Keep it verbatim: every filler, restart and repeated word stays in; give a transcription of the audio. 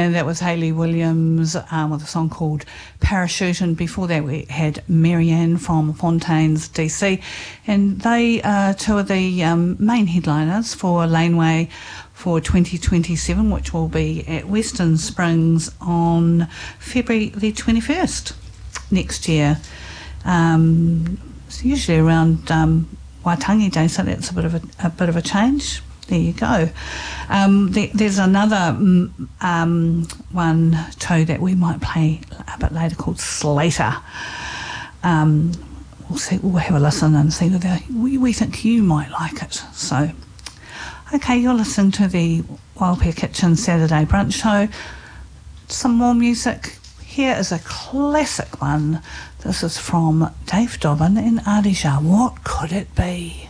and that was Hayley Williams um, with a song called Parachute, and before that we had Marianne from Fontaines D C, and they are two of the um, main headliners for Laneway for twenty twenty-seven, which will be at Western Springs on February the twenty-first next year. Um, it's usually around um, Waitangi Day, so that's a bit of a, a bit of a change. There you go. Um, there, there's another um, one too that we might play a bit later called Slater. Um, we'll see. We'll have a listen and see whether we, we think you might like it. So, okay, you're listening to the Wild Pear Kitchen Saturday Brunch Show. Some more music. Here is a classic one. This is from Dave Dobbin and Adija. What could it be?